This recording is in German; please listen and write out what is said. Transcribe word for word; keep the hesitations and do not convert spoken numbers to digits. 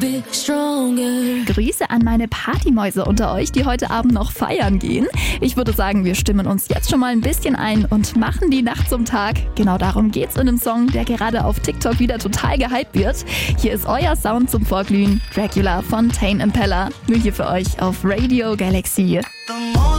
Grüße an meine Partymäuse unter euch, die heute Abend noch feiern gehen. Ich würde sagen, wir stimmen uns jetzt schon mal ein bisschen ein und machen die Nacht zum Tag. Genau darum geht's in einem Song, der gerade auf TikTok wieder total gehypt wird. Hier ist euer Sound zum Vorglühen, Dracula von Tame Impala. Nur hier für euch auf Radio Galaxy.